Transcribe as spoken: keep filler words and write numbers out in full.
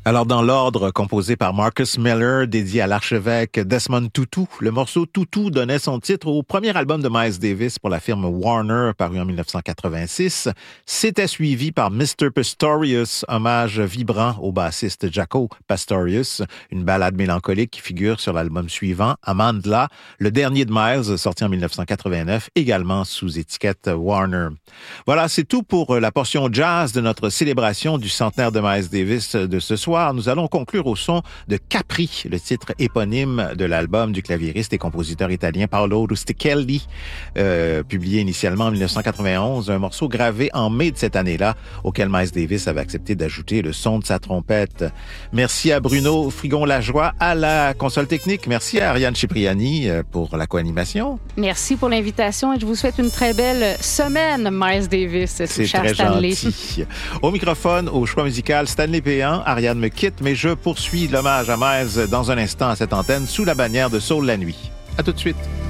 Alors, dans l'ordre composé par Marcus Miller, dédié à l'archevêque Desmond Tutu, le morceau Tutu donnait son titre au premier album de Miles Davis pour la firme Warner, paru en dix-neuf cent quatre-vingt-six. C'était suivi par mister Pastorius, hommage vibrant au bassiste Jaco Pastorius, une ballade mélancolique qui figure sur l'album suivant, Amandla, le dernier de Miles, sorti en dix-neuf cent quatre-vingt-neuf, également sous étiquette Warner. Voilà, c'est tout pour la portion jazz de notre célébration du centenaire de Miles Davis de ce soir. Nous allons conclure au son de Capri, le titre éponyme de l'album du claviériste et compositeur italien Paolo Rustichelli, euh, publié initialement en dix-neuf cent quatre-vingt-onze, un morceau gravé en mai de cette année-là, auquel Miles Davis avait accepté d'ajouter le son de sa trompette. Merci à Bruno Frigon-Lajoie à la console technique. Merci à Ariane Cipriani pour la co-animation. Merci pour l'invitation et je vous souhaite une très belle semaine, Miles Davis. C'est très Stanley. gentil. Au microphone, au choix musical, Stanley Péan, Ariane me quitte, mais je poursuis l'hommage à Miles dans un instant à cette antenne sous la bannière de Soul la nuit. À tout de suite.